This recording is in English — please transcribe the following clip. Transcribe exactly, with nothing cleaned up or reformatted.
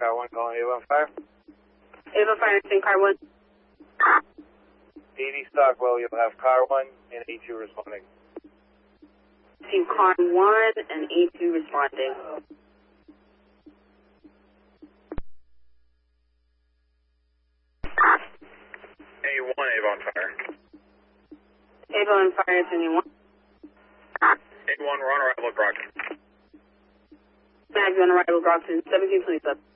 car one calling Avon Fire. Avon Fire, same car one. eighty Stockwell, you'll have car one and A two responding. Team car one and A two responding. A one, Avon Fire. Avon Fire, is anyone? A one, we're on arrival at Brockton. Mags on arrival, Brockton, seventeen twenty-seven.